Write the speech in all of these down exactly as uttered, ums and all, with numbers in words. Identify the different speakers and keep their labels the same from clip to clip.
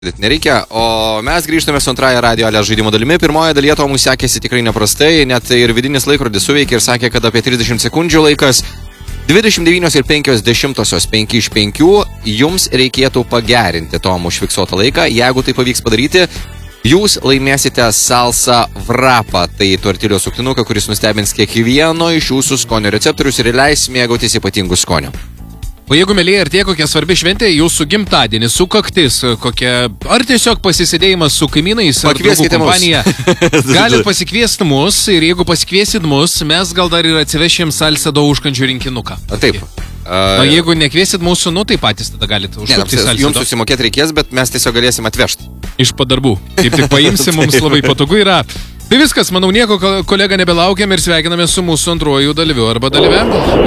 Speaker 1: Nereikia, o mes grįžtame su antrąją Radio Alės žaidimo dalimi. Pirmoje dalyje to mums sekėsi tikrai neprastai, net ir vidinis laikrodis suveikė ir sakė, kad apie trisdešimt sekundžių laikas dvidešimt devynios ir penkios dešimtosios penki iš penkių jums reikėtų pagerinti Tomų užfiksuotą laiką. Jeigu tai pavyks padaryti, jūs laimėsite salsa vrapą. Tai tortilio suktinuką, kuris nustebins kiekvieno iš jūsų skonio receptorius ir leis mėgautis ypatingų skonių.
Speaker 2: O jeigu, mėlyje, artėja kokia svarbi šventė, jūsų gimtadienis, sukaktis, kokia, ar tiesiog pasisėdėjimas su kaimynais, ar draugų kompanija, galit pasikviesti mus ir jeigu pasikviesit mus, mes gal dar ir atsivešim salsedo užkandžių rinkinuką.
Speaker 1: A, taip.
Speaker 2: O jeigu nekviesit mūsų, nu tai patys tada galite užsukti salsedo.
Speaker 1: Jums susimokėti reikės, bet mes tiesiog galėsim atvežti.
Speaker 2: Iš padarbų. Kaip tik paimsim, mums labai patogu yra. Tai viskas, manau, nieko kolega nebelaukiam ir sveikiname su mūsų antruoju dalyviu arba dalyve.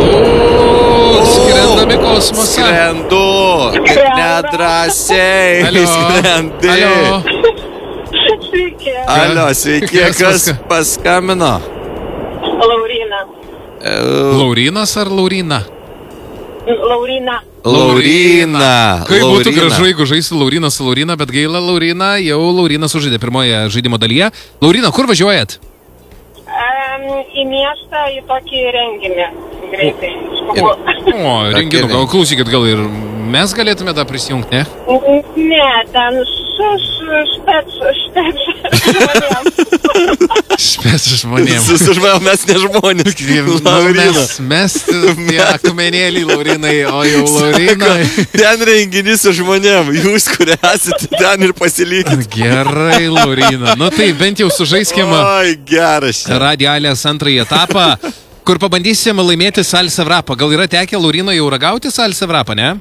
Speaker 2: O, skrendami kosmosą.
Speaker 1: Skrendu, nedrąsiai.
Speaker 2: Alio.
Speaker 1: Skrendi.
Speaker 2: Alio.
Speaker 3: Sveiki.
Speaker 1: Alio, sveiki,
Speaker 2: Kas
Speaker 1: kas
Speaker 2: paska-
Speaker 1: paskambino?
Speaker 3: Laurina.
Speaker 1: E,
Speaker 2: Laurinas ar Laurina?
Speaker 3: Laurina.
Speaker 1: Laurina.
Speaker 2: Kaip būtų
Speaker 1: Laurina.
Speaker 2: gražu, jeigu žaisi Laurina su Laurina, bet gaila Laurina, jau Laurina sužaidė pirmoje žaidimo dalyje. Laurina, kur važiuojat?
Speaker 3: Um, į miestą, į tokį renginį. Greitai. Skubu.
Speaker 2: O, renginu, gal klausykit, gal ir mes galėtume tą prisijungti, ne?
Speaker 3: Ne, ten su špec, špec žmonėms.
Speaker 2: Špės žmonėms.
Speaker 1: Su, su žmonėm mes ne žmonės. Laurina.
Speaker 2: Mes, mes tie akmenėliai Laurinai, o jau Laurinai.
Speaker 1: Ten renginys su žmonėm. Jūs, kurie esate ten ir pasilikit.
Speaker 2: Gerai, Laurina. Nu tai bent jau sužaiskim
Speaker 1: Oi, geras.
Speaker 2: Radio Alės antrąjį etapą, kur pabandysim laimėti salsa vrapą. Gal yra tekę Laurina jau ragauti salsa vrapą, ne?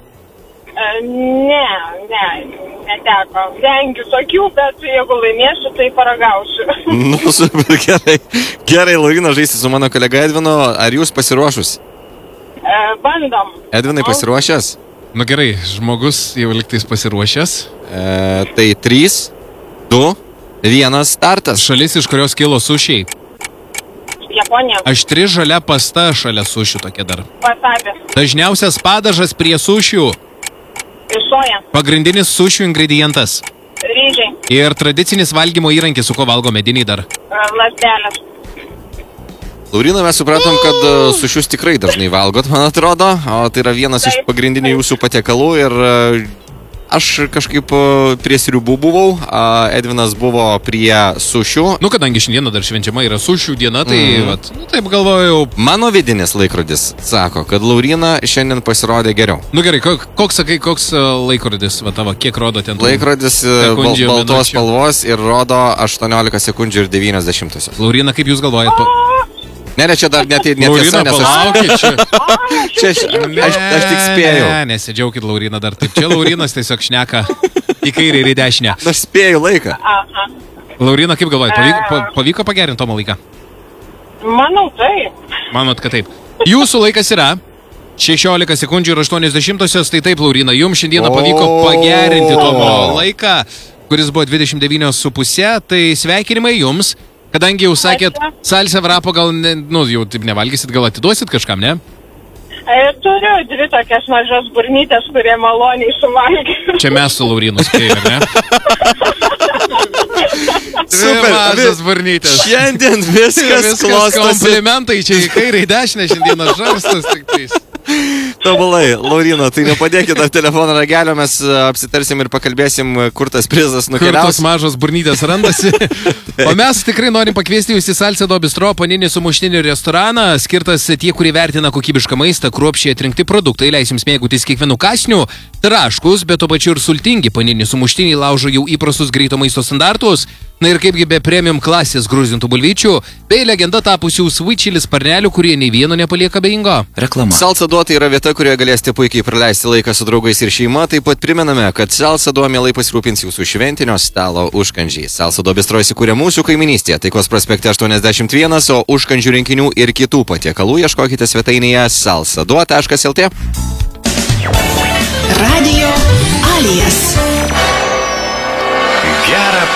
Speaker 3: Ne, ne, neteko. Vengiu tokių, bet jeigu laimėsiu, tai paragausiu.
Speaker 1: Nu, super, gerai. Gerai, Laurina, žaisti su mano kolega Edvinu. Ar jūs pasiruošus?
Speaker 3: E, bandom.
Speaker 1: Edvinai pasiruošęs?
Speaker 2: Nu gerai, žmogus jau liktais pasiruošęs.
Speaker 1: E, tai trys, du, vienas startas.
Speaker 2: Šalis, iš kurios kilo sušiai.
Speaker 3: Japonija.
Speaker 2: Aštri žalia pasta šalia sušių tokia dar.
Speaker 3: Wasabi.
Speaker 2: Dažniausias padažas prie sušių.
Speaker 3: Soja.
Speaker 2: Pagrindinis sušių ingredientas.
Speaker 3: Ryžiai.
Speaker 2: Ir tradicinis valgymo įrankis, su ko valgo mediniai dar.
Speaker 3: E, lasdelės.
Speaker 1: Laurina, mes supratom, kad e, sušius tikrai dažnai valgot, man atrodo. O tai yra vienas iš
Speaker 3: Taip,
Speaker 1: pagrindinių
Speaker 3: taip.
Speaker 1: jūsų patiekalų. Ir e, aš kažkaip e, prie sriubų buvau. a, Edvinas buvo prie sušių.
Speaker 2: Nu, kadangi šiandieną dar švenčiama yra sušių diena, tai,
Speaker 1: Mhm.
Speaker 2: vat, nu, taip galvojau.
Speaker 1: Mano vidinis laikrodis sako, kad Laurina šiandien pasirodė geriau.
Speaker 2: Nu gerai, kok- koks, sakai, koks e, laikrodis, va tavo, kiek rodo ten? tų-
Speaker 1: Laikrodis e, bal,
Speaker 2: Sekundžių,
Speaker 1: baltos
Speaker 2: minučių.
Speaker 1: spalvos ir rodo aštuoniolika sekundžių ir devynios dešimtosios.
Speaker 2: Laurina, kaip jūs galvojat? Pa...
Speaker 1: Ne, ne, čia dar net, netiesa,
Speaker 2: Laurina,
Speaker 1: nes aš,
Speaker 2: palaukit čia.
Speaker 1: čia, aš, aš, aš tik spėjau.
Speaker 2: Ne, nesidžiaukit, Laurina, dar taip. Čia Laurinas tiesiog šneka į kairę ir į dešinę.
Speaker 1: Aš spėjau laiką.
Speaker 3: Aha.
Speaker 2: Laurina, kaip galvojat, pavyko, pa, pavyko pagerinti Tomo laiką?
Speaker 3: Manau, taip.
Speaker 2: Manot, kad taip. Jūsų laikas yra šešiolika sekundžių ir aštuonios dešimtosios, tai taip, Laurina, jums šiandieną pavyko
Speaker 1: O.
Speaker 2: pagerinti Tomo laiką, kuris buvo dvidešimt devynios su pusė, tai sveikinimai jums, kadangi jau sakėt,
Speaker 3: Ačiū.
Speaker 2: salsa vrapo gal, ne, nu, jau taip nevalgysit, gal atiduosit kažkam, ne?
Speaker 3: E, turiu dvi tokias mažas burnytės, kurie maloniai suvalgė.
Speaker 2: Čia mes su Laurinu spėjome, ne?
Speaker 1: Super,
Speaker 2: mažas
Speaker 1: vi-
Speaker 2: varnytės.
Speaker 1: Šiandien viskas,
Speaker 2: Viskas
Speaker 1: klostosi.
Speaker 2: komplimentai, čia į kairę, į dešinę šiandieną žarstas tik tais.
Speaker 1: Tobulai, Laurina, tai nepadėkit dar telefono ragelio, mes e, apsitarsim ir pakalbėsim, kur tas prizas
Speaker 2: Kur tos
Speaker 1: nukeliaus.
Speaker 2: mažos burnytės randasi. O mes tikrai norim pakviesti jūs į Salcedo Bistro paninį sumuštinių restoraną, skirtas tie, kurie vertina kokybišką maistą, kruopščiai atrinkti produktai, leis jums mėgautis kiekvienų kasnių, traškus, bet to pačiu ir sultingi paninį sumuštiniai laužo jau įprastus greito maisto standartus. Na ir kaipgi be premium klasės grūzintų bulvyčių, bei legenda tapusių sweet chili sparnelių, kurie nei vieno nepalieka beingo.
Speaker 4: Reklama.
Speaker 1: Salsa Duo tai yra vieta, kurioje galėsite puikiai praleisti laiką su draugais ir šeima. Taip pat primename, kad Salsa Duo mielai pasirūpins jūsų šventinio stalo užkandžiai. Salsa Duo bistro įsikūrė mūsų kaiminystėje, Taikos prospekte aštuoniasdešimt vienas, o užkandžių rinkinių ir kitų patiekalų ieškokite svetainėje salsaduo taškas lt.
Speaker 5: Radio Alės.